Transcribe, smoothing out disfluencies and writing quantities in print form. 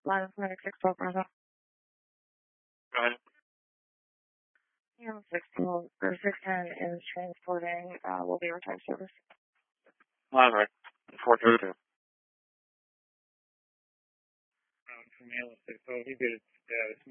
Line of 612 Bravo. Go ahead. Yeah, 610 is transporting, will be return service. Line right. 432. From ALS 60, he did